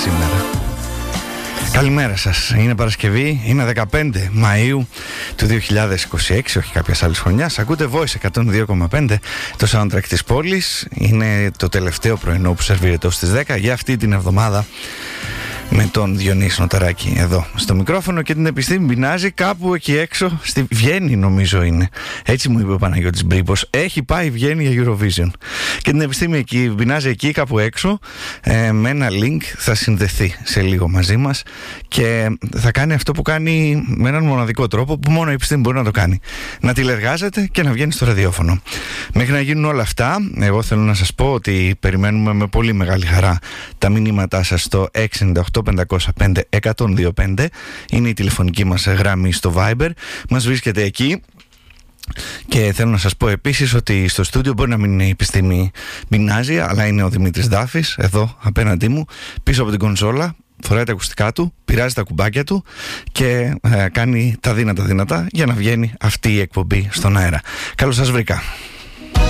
σήμερα. Καλημέρα σας. Είναι Παρασκευή, είναι 15 Μαΐου του 2026, όχι κάποιας άλλης χρονιάς. Ακούτε Voice 102,5, το soundtrack της πόλης. Είναι το τελευταίο πρωινό που σερβίρεται ως τις 10 για αυτή την εβδομάδα, με τον Διονύση Νοταράκη εδώ στο μικρόφωνο, και την επιστήμη πεινάζει κάπου εκεί έξω, στη Βιέννη νομίζω είναι. Έτσι μου είπε ο Παναγιώτης Μπρίπος. Έχει πάει Βιέννη για Eurovision. Και την επιστήμη εκεί, πεινάζει εκεί κάπου έξω, με ένα link θα συνδεθεί σε λίγο μαζί μας και θα κάνει αυτό που κάνει με έναν μοναδικό τρόπο που μόνο η επιστήμη μπορεί να το κάνει. Να τηλεργάζεται και να βγαίνει στο ραδιόφωνο. Μέχρι να γίνουν όλα αυτά, εγώ θέλω να σας πω ότι περιμένουμε με πολύ μεγάλη χαρά τα μηνύματά σας στο 698-505-1025. Είναι η τηλεφωνική μας γραμμή στο Viber. Μας βρίσκεται εκεί. Και θέλω να σας πω επίσης ότι στο στούντιο μπορεί να μην είναι η επιστήμη πεινάζει, αλλά είναι ο Δημήτρης Δάφης εδώ απέναντί μου, πίσω από την κονσόλα. Φοράει τα ακουστικά του, πειράζει τα κουμπάκια του και κάνει τα δυνατά για να βγαίνει αυτή η εκπομπή στον αέρα. Καλώς σας βρήκα.